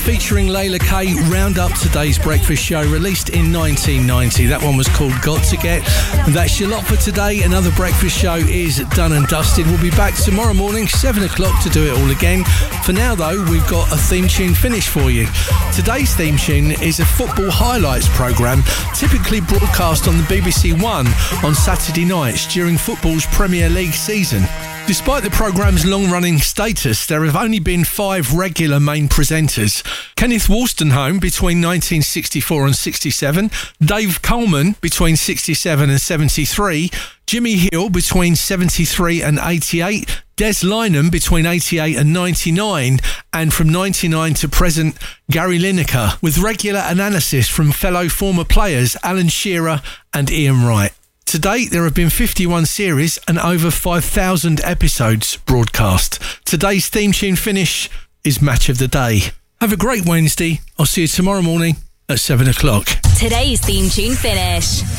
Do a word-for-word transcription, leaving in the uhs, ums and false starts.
Featuring Layla K, round up today's breakfast show, released in nineteen ninety. That one was called Got to Get. That's your lot for today. Another breakfast show is done and dusted. We'll be back tomorrow morning, seven o'clock, to do it all again. For now, though, we've got a theme tune finish for you. Today's theme tune is a football highlights programme, typically broadcast on the B B C One on Saturday nights during football's Premier League season. Despite the programme's long-running status, there have only been five regular main presenters. Kenneth Wolstenholme between nineteen sixty-four and sixty-seven, Dave Coleman between sixty-seven and seventy-three, Jimmy Hill between seventy-three and eighty-eight, Des Lynam between eighty-eight and ninety-nine, and from ninety-nine to present, Gary Lineker, with regular analysis from fellow former players Alan Shearer and Ian Wright. To date, there have been fifty-one series and over five thousand episodes broadcast. Today's theme tune finish is Match of the Day. Have a great Wednesday. I'll see you tomorrow morning at seven o'clock. Today's theme tune finish.